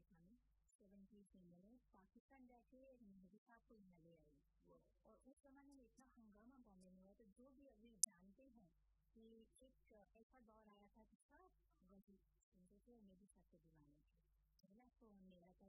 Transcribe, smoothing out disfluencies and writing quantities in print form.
हमें 70s में पाकिस्तान जाके मेहदी साहब को यहाँ ले आई और उस जमाने में इतना हंगामा बॉम्बे में हुआ। तो जो भी अभी जानते हैं कि एक ऐसा दौर आया था कि सब वही सुनते थे और मेहदी साहब के दीवाने थे। पहला तो मेरा था